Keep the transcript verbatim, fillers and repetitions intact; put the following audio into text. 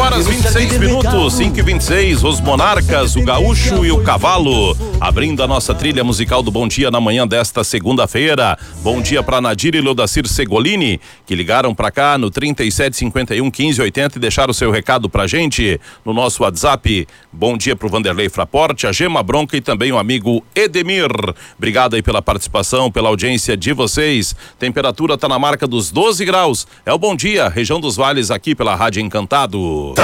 horas e vinte e seis minutos, cinco e vinte e seis, os Monarcas, o Gaúcho e o Cavalo, abrindo a nossa trilha musical do Bom Dia na manhã desta segunda-feira. Bom dia para Nadir e Leodacir Segolini, que ligaram para cá no trinta e sete, cinquenta e um, quinze, oitenta e deixaram o seu recado pra gente no nosso WhatsApp. Bom dia pro Vanderlei Fraporte, a Gema Bronca e também o amigo Edemir. Obrigado aí pela participação, pela audiência de vocês. Temperatura tá na marca dos doze graus. É o Bom Dia, região dos Vales, aqui pela Rádio Encantado.